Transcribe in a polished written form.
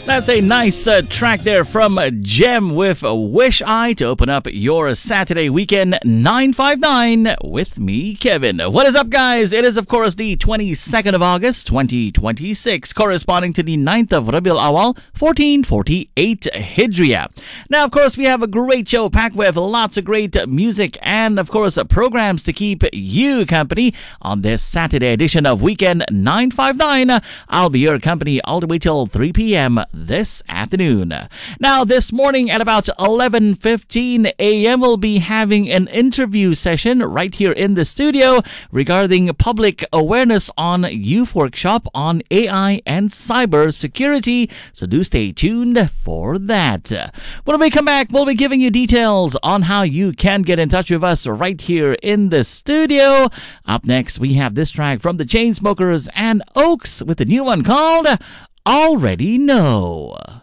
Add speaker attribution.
Speaker 1: That's a nice track there from Gem with Wish I to open up your Saturday weekend 959 with me, Kevin. What is up, guys? It is, of course, the 22nd of August, 2026, corresponding to the 9th of Rabiul Awal, 1448 Hijriya. Now, of course, we have a great show packed with lots of great music and, of course, programs to keep you company on this Saturday edition of Weekend 959. I'll be your company all the way till 3 p.m. this afternoon. Now, this morning at about 11:15 a.m., we'll be having an interview session right here in the studio regarding public awareness on youth workshop on AI and cyber security. So do stay tuned for that. When we come back, we'll be giving you details on how you can get in touch with us right here in the studio. Up next, we have this track from the Chainsmokers and Oaks with the new one called Already Know.